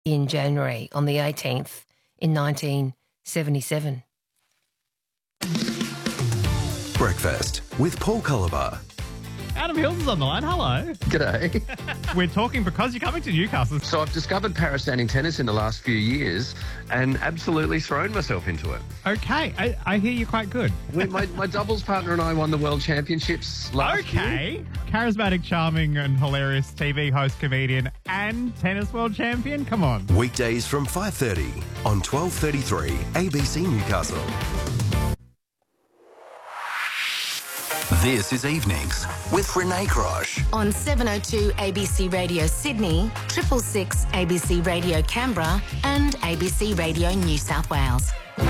in January on the 18th in 1977. Breakfast with Paul Culliver. Adam Hills is on the line. Hello. G'day. We're talking because you're coming to Newcastle. So I've discovered parastanding tennis in the last few years and absolutely thrown myself into it. Okay. I hear you're quite good. My doubles partner and I won the World Championships last year. Okay. Charismatic, charming and hilarious TV host, comedian and tennis world champion. Come on. Weekdays from 5:30 on 12:33 ABC Newcastle. This is Evenings with Renee Crosh. On 702 ABC Radio Sydney, 666 ABC Radio Canberra and ABC Radio New South Wales.